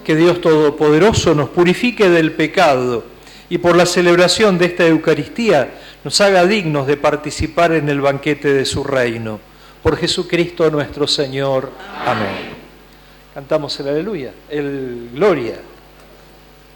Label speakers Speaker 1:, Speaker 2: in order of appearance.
Speaker 1: que Dios Todopoderoso nos purifique del pecado y por la celebración de esta Eucaristía nos haga dignos de participar en el banquete de su reino. Por Jesucristo nuestro Señor. Amén. Cantamos el aleluya, el gloria.